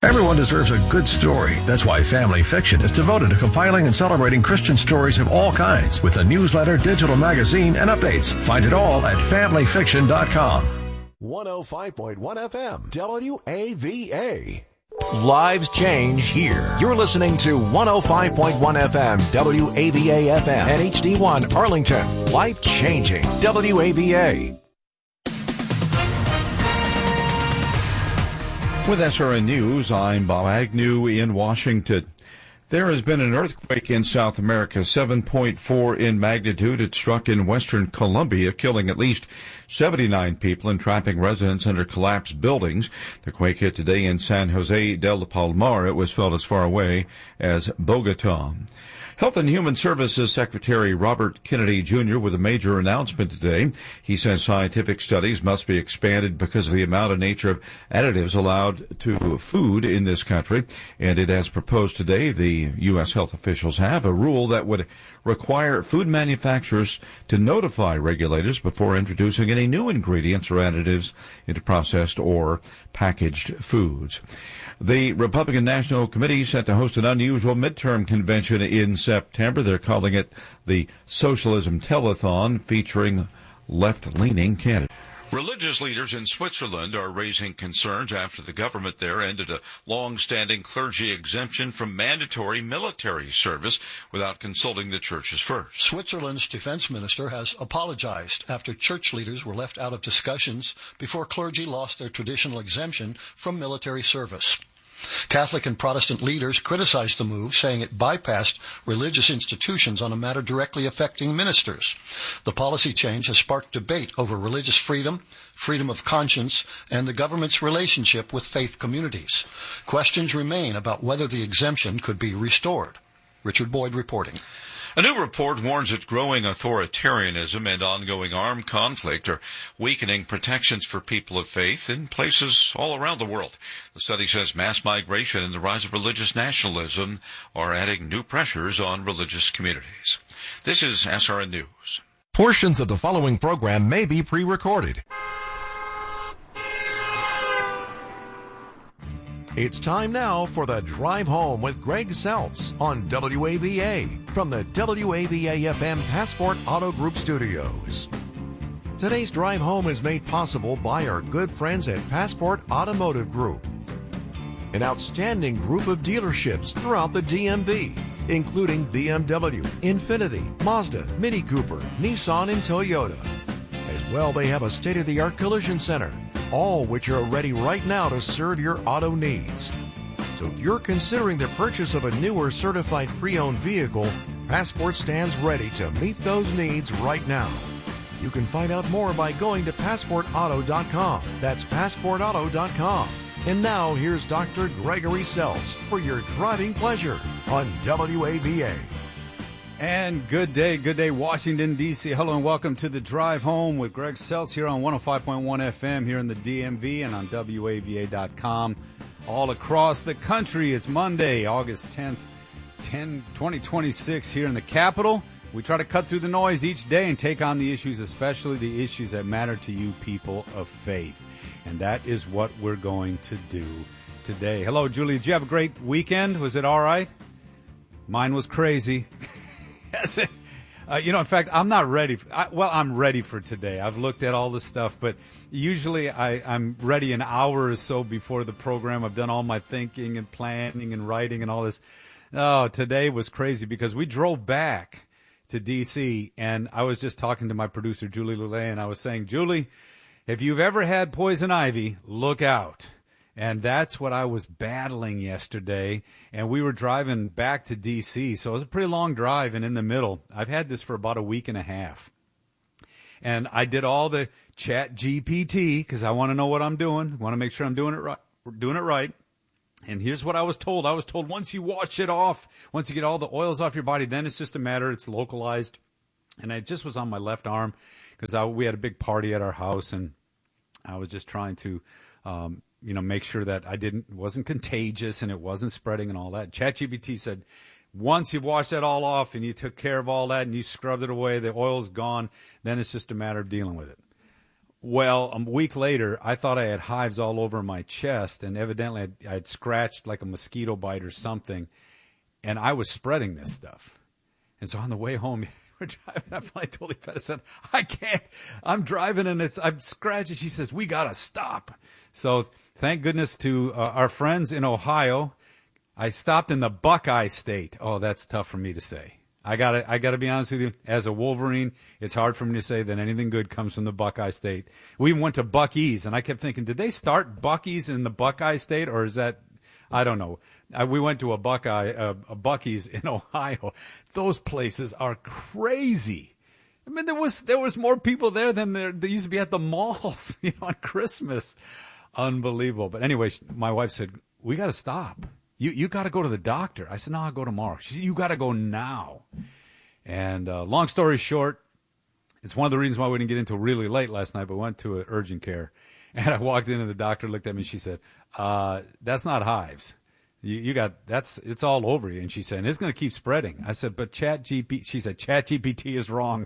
Everyone deserves a good story. That's why Family Fiction is devoted to compiling and celebrating Christian stories of all kinds with a newsletter, digital magazine, and updates. Find it all at familyfiction.com. 105.1 FM, WAVA. Lives change here. You're listening to 105.1 FM, WAVA FM, and HD1 Arlington. Life changing, WAVA. With SRN News, I'm Bob Agnew in Washington. There has been an earthquake in South America, 7.4 in magnitude. It struck in western Colombia, killing at least 79 people and trapping residents under collapsed buildings. The quake hit today in San Jose del Palmar. It was felt as far away as Bogota. Health and Human Services Secretary Robert Kennedy Jr. with a major announcement today. He says scientific studies must be expanded because of the amount and nature of additives allowed to food in this country. And it has proposed today, the U.S. health officials have, a rule that would require food manufacturers to notify regulators before introducing any new ingredients or additives into processed or packaged foods. The Republican National Committee is set to host an unusual midterm convention in September. They're calling it the Socialism Telethon, featuring left-leaning candidates. Religious leaders in Switzerland are raising concerns after the government there ended a long-standing clergy exemption from mandatory military service without consulting the churches first. Switzerland's defense minister has apologized after church leaders were left out of discussions before clergy lost their traditional exemption from military service. Catholic and Protestant leaders criticized the move, saying it bypassed religious institutions on a matter directly affecting ministers. The policy change has sparked debate over religious freedom, freedom of conscience, and the government's relationship with faith communities. Questions remain about whether the exemption could be restored. Richard Boyd reporting. A new report warns that growing authoritarianism and ongoing armed conflict are weakening protections for people of faith in places all around the world. The study says mass migration and the rise of religious nationalism are adding new pressures on religious communities. This is SRN News. Portions of the following program may be pre-recorded. It's time now for the Drive Home with Greg Seltz on WAVA from the WAVA-FM Passport Auto Group Studios. Today's Drive Home is made possible by our good friends at Passport Automotive Group, an outstanding group of dealerships throughout the DMV, including BMW, Infiniti, Mazda, Mini Cooper, Nissan, and Toyota. As well, they have a state-of-the-art collision center, all which are ready right now to serve your auto needs. So if you're considering the purchase of a new or certified pre-owned vehicle, Passport stands ready to meet those needs right now. You can find out more by going to PassportAuto.com. That's PassportAuto.com. And now here's Dr. Gregory Seltz for your driving pleasure on WAVA. And good day, Washington, D.C. Hello and welcome to the Drive Home with Greg Seltz here on 105.1 FM here in the DMV and on WAVA.com. All across the country, it's Monday, August 10th, 2026 here in the Capitol. We try to cut through the noise each day and take on the issues, especially the issues that matter to you people of faith. And that is what we're going to do today. Hello, Julie. Did you have a great weekend? Was it all right? Mine was crazy. In fact, I'm not ready. I'm ready for today. I've looked at all the stuff, but usually I'm ready an hour or so before the program. I've done all my thinking and planning and writing and all this. Oh, today was crazy because we drove back to D.C., and I was just talking to my producer, Julie Lulay, and I was saying, Julie, if you've ever had poison ivy, look out. And that's what I was battling yesterday. And we were driving back to D.C., so it was a pretty long drive. And in the middle, I've had this for about a week and a half. And I did all the chat GPT because I want to know what I'm doing. I want to make sure I'm doing it right. And here's what I was told. I was told once you wash it off, once you get all the oils off your body, then it's just a matter, it's localized. And I just was on my left arm because we had a big party at our house, and I was just trying to make sure that wasn't contagious and it wasn't spreading and all that. ChatGPT said, once you've washed that all off and you took care of all that and you scrubbed it away, the oil's gone, then it's just a matter of dealing with it. Well, a week later, I thought I had hives all over my chest, and evidently I'd scratched like a mosquito bite or something, and I was spreading this stuff. And so on the way home, we're driving. I finally told Yvette, I said, I can't. I'm driving, and I'm scratching. She says, we got to stop. So thank goodness to our friends in Ohio. I stopped in the Buckeye State. Oh, that's tough for me to say. I gotta be honest with you. As a Wolverine, it's hard for me to say that anything good comes from the Buckeye State. We even went to Buc-ee's, and I kept thinking, did they start Buc-ee's in the Buckeye State, or is that? I don't know. We went to a Buc-ee's in Ohio. Those places are crazy. I mean, there was more people there than there used to be at the malls, on Christmas. Unbelievable. But anyway, my wife said, we got to stop. You got to go to the doctor. I said, no, I'll go tomorrow. She said, you got to go now. And long story short, it's one of the reasons why we didn't get into really late last night, but we went to urgent care. And I walked in and the doctor looked at me and she said, that's not hives. It's all over you. And she said, it's going to keep spreading. I said, but she said, ChatGPT is wrong.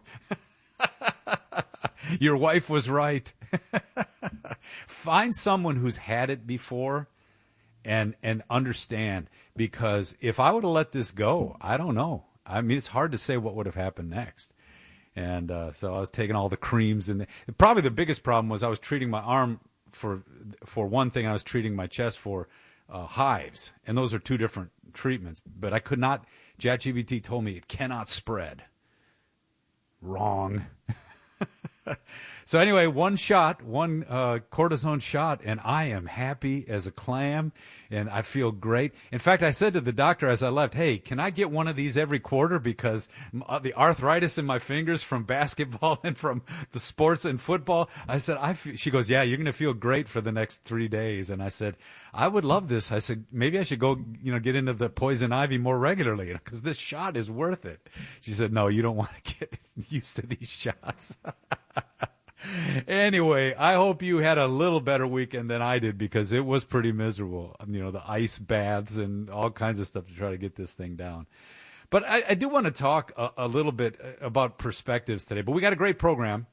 Your wife was right. Find someone who's had it before and understand, because if I would have let this go, I don't know. I mean, it's hard to say what would have happened next. And so I was taking all the creams, and probably the biggest problem was I was treating my arm for one thing. I was treating my chest for hives, and those are two different treatments. But I could not. ChatGPT told me it cannot spread. Wrong. So anyway, one cortisone shot, and I am happy as a clam, and I feel great. In fact, I said to the doctor as I left, hey, can I get one of these every quarter, because the arthritis in my fingers from basketball and from the sports and football. I said, she goes, yeah, you're going to feel great for the next 3 days. And I said, I would love this. I said, maybe I should go, get into the poison ivy more regularly, because this shot is worth it. She said, no, you don't want to get used to these shots. Anyway, I hope you had a little better weekend than I did, because it was pretty miserable. The ice baths and all kinds of stuff to try to get this thing down. But I do want to talk a little bit about perspectives today. But we got a great program.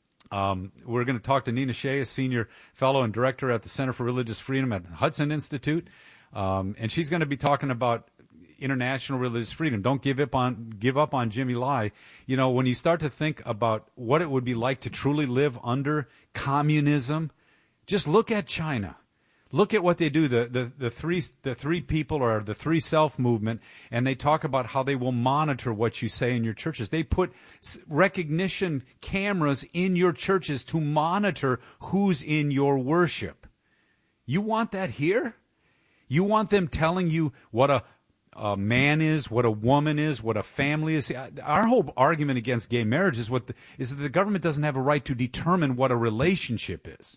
We're going to talk to Nina Shea, a senior fellow and director at the Center for Religious Freedom at the Hudson Institute. And she's going to be talking about international religious freedom. Don't give up on Jimmy Lai. When you start to think about what it would be like to truly live under communism, just look at China. Look at what they do. The three people, or the three self movement, and they talk about how they will monitor what you say in your churches. They put recognition cameras in your churches to monitor who's in your worship. You want that here? You want them telling you what a man is, what a woman is, what a family is. Our whole argument against gay marriage is that the government doesn't have a right to determine what a relationship is.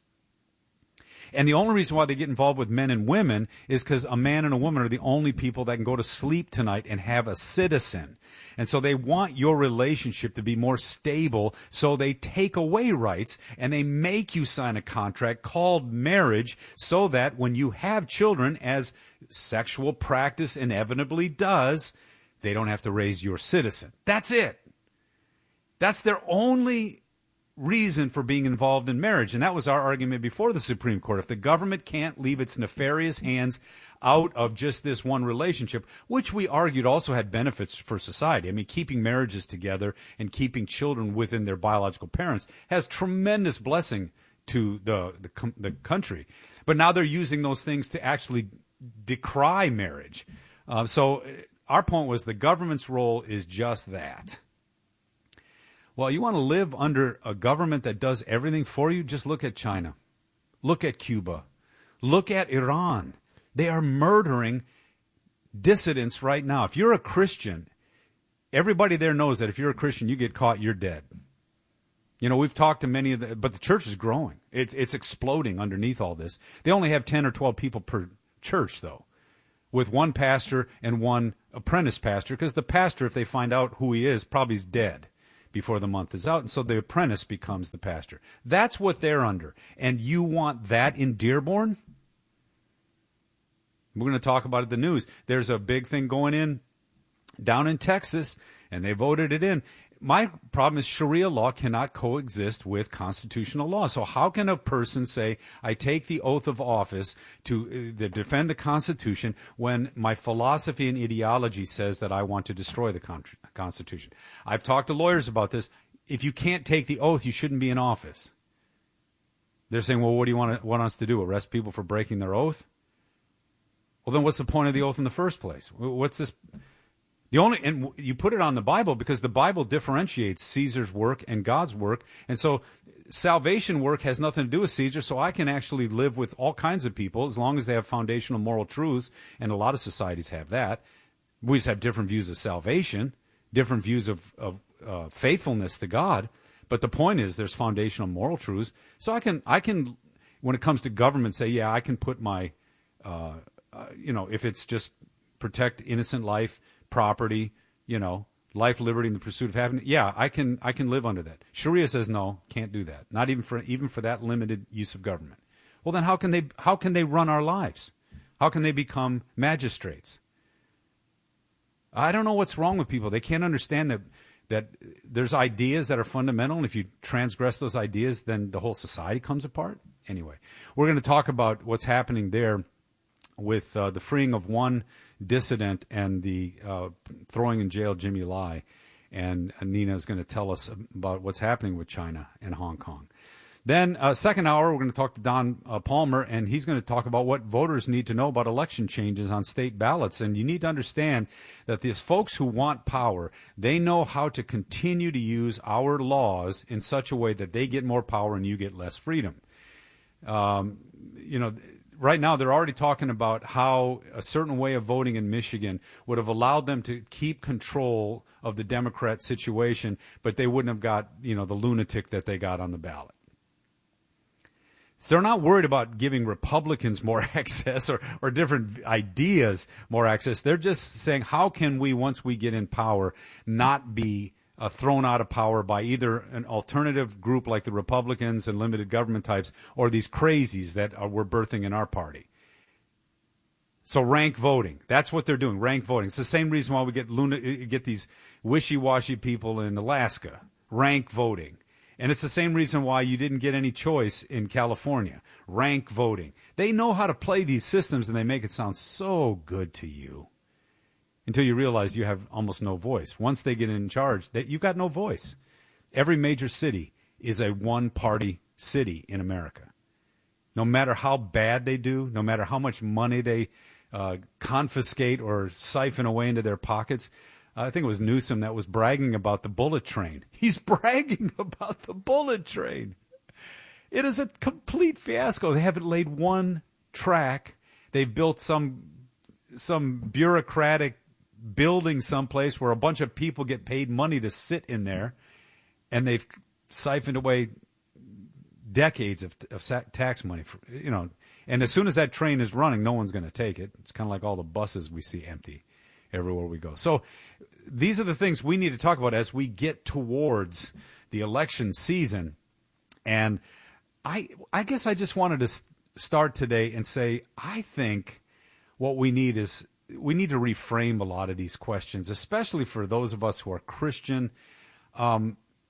And the only reason why they get involved with men and women is because a man and a woman are the only people that can go to sleep tonight and have a citizen. And so they want your relationship to be more stable, so they take away rights and they make you sign a contract called marriage, so that when you have children, as sexual practice inevitably does, they don't have to raise your citizen. That's it. That's their only reason for being involved in marriage. And that was our argument before the Supreme Court. If the government can't leave its nefarious hands out of just this one relationship, which we argued also had benefits for society. I mean, keeping marriages together and keeping children within their biological parents has tremendous blessing to the country. But now they're using those things to actually decry marriage. So our point was the government's role is just that. Well, you want to live under a government that does everything for you? Just look at China. Look at Cuba. Look at Iran. They are murdering dissidents right now. If you're a Christian, everybody there knows that if you're a Christian, you get caught, you're dead. We've talked to many of but the church is growing. It's exploding underneath all this. They only have 10 or 12 people per church, though, with one pastor and one apprentice pastor, because the pastor, if they find out who he is, probably is dead before the month is out, and so the apprentice becomes the pastor. That's what they're under. And you want that in Dearborn? We're going to talk about it in the news. There's a big thing going in down in Texas, and they voted it in. My problem is Sharia law cannot coexist with constitutional law. So how can a person say, I take the oath of office to defend the Constitution when my philosophy and ideology says that I want to destroy the Constitution? I've talked to lawyers about this. If you can't take the oath, you shouldn't be in office. They're saying, well, what do you want us to do? Arrest people for breaking their oath? Well, then what's the point of the oath in the first place? What's this? And you put it on the Bible because the Bible differentiates Caesar's work and God's work. And so salvation work has nothing to do with Caesar, so I can actually live with all kinds of people as long as they have foundational moral truths, and a lot of societies have that. We just have different views of salvation, different views of faithfulness to God. But the point is there's foundational moral truths. So I can, when it comes to government, say, yeah, I can put my, if it's just protect innocent life, property, life, liberty, and the pursuit of happiness. Yeah, I can live under that. Sharia says no, can't do that. Not even for that limited use of government. Well, then how can they run our lives? How can they become magistrates? I don't know what's wrong with people. They can't understand that there's ideas that are fundamental, and if you transgress those ideas, then the whole society comes apart. Anyway, we're going to talk about what's happening there with the freeing of one dissident and the throwing in jail Jimmy Lai. And Nina is going to tell us about what's happening with China and Hong Kong. Then second hour, we're going to talk to Don Palmer, and he's going to talk about what voters need to know about election changes on state ballots. And you need to understand that these folks who want power, they know how to continue to use our laws in such a way that they get more power and you get less freedom. Right now, they're already talking about how a certain way of voting in Michigan would have allowed them to keep control of the Democrat situation, but they wouldn't have got, the lunatic that they got on the ballot. So they're not worried about giving Republicans more access or different ideas more access. They're just saying, how can we, once we get in power, not be thrown out of power by either an alternative group like the Republicans and limited government types or these crazies that we're birthing in our party. So rank voting, that's what they're doing, rank voting. It's the same reason why we get these wishy-washy people in Alaska, rank voting. And it's the same reason why you didn't get any choice in California, rank voting. They know how to play these systems, and they make it sound so good to you. Until you realize you have almost no voice. Once they get in charge, you've got no voice. Every major city is a one-party city in America. No matter how bad they do, no matter how much money they confiscate or siphon away into their pockets, I think it was Newsom that was bragging about the bullet train. He's bragging about the bullet train. It is a complete fiasco. They haven't laid one track. They've built some bureaucratic building someplace where a bunch of people get paid money to sit in there, and they've siphoned away decades of tax money. And as soon as that train is running, no one's going to take it. It's kind of like all the buses we see empty everywhere we go. So these are the things we need to talk about as we get towards the election season. And I guess I just wanted to start today and say, I think what we need is we need to reframe a lot of these questions, especially for those of us who are Christian. Let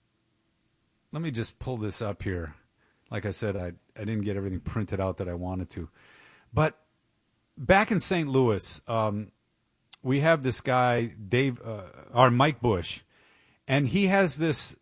me just pull this up here. Like I said, I didn't get everything printed out that I wanted to. But back in St. Louis, we have this guy, Mike Bush, and he has this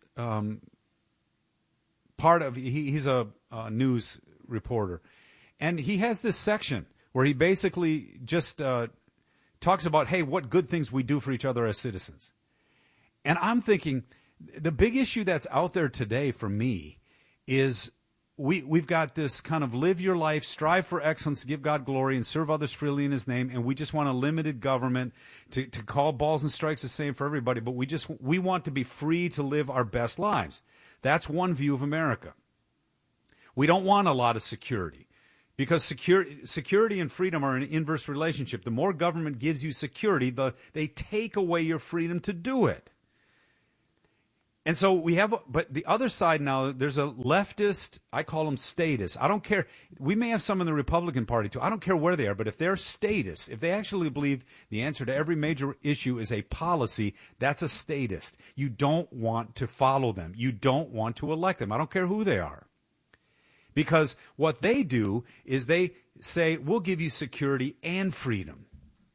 he's a news reporter, and he has this section where he basically just talks about, hey, what good things we do for each other as citizens. And I'm thinking the big issue that's out there today for me is we've got this kind of live your life, strive for excellence, give God glory, and serve others freely in his name, and we just want a limited government to call balls and strikes the same for everybody, but we want to be free to live our best lives. That's one view of America. We don't want a lot of security. Because security and freedom are an inverse relationship. The more government gives you security, they take away your freedom to do it. And so we have, but the other side now, there's a leftist, I call them statists. I don't care. We may have some in the Republican Party too. I don't care where they are, but if they're statists, if they actually believe the answer to every major issue is a policy, that's a statist. You don't want to follow them. You don't want to elect them. I don't care who they are. Because what they do is they say, we'll give you security and freedom.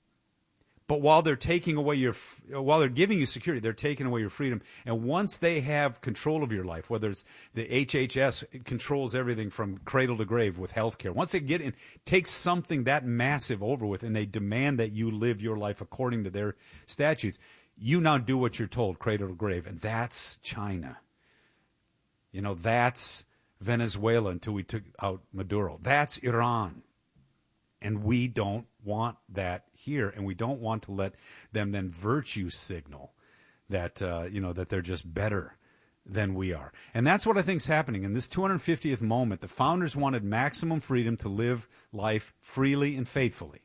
But while they're taking away while they're giving you security, they're taking away your freedom. And once they have control of your life, whether it's the HHS, it controls everything from cradle to grave with healthcare. Once they get in, take something that massive over with, and they demand that you live your life according to their statutes, you now do what you're told, cradle to grave. And that's China. You know, that's Venezuela until we took out Maduro. That's Iran. And we don't want that here, and we don't want to let them then virtue signal that that they're just better than we are. And that's what I think is happening in this 250th moment. The founders wanted maximum freedom to live life freely and faithfully.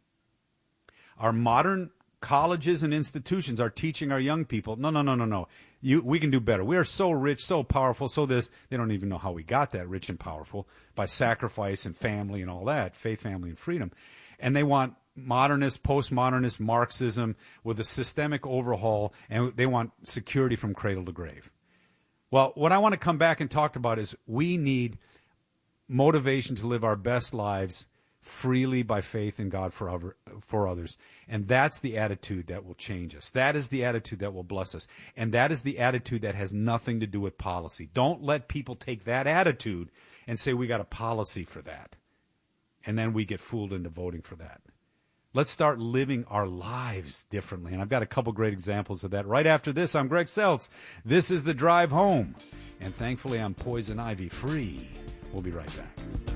Our modern colleges and institutions are teaching our young people, no. We can do better. We are so rich, so powerful, so this. They don't even know how we got that rich and powerful, by sacrifice and family and all that, faith, family, and freedom. And they want modernist, postmodernist Marxism with a systemic overhaul, and they want security from cradle to grave. Well, what I want to come back and talk about is we need motivation to live our best lives freely by faith in God for others. And that's the attitude that will change us. That is the attitude that will bless us. And that is the attitude that has nothing to do with policy. Don't let people take that attitude and say we got a policy for that. And then we get fooled into voting for that. Let's start living our lives differently. And I've got a couple great examples of that. Right after this, I'm Greg Seltz. This is The Drive Home. And thankfully, I'm poison ivy free. We'll be right back.